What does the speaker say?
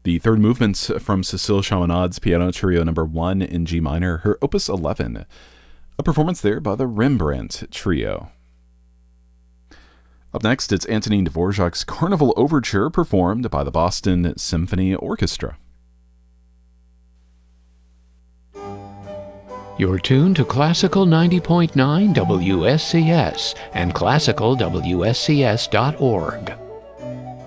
The third movement's from Cécile Chaminade's Piano Trio No. 1 in G minor, her Opus 11, a performance there by the Rembrandt Trio. Up next, it's Antonin Dvorak's Carnival Overture performed by the Boston Symphony Orchestra. You're tuned to Classical 90.9 WSCS and classicalwscs.org.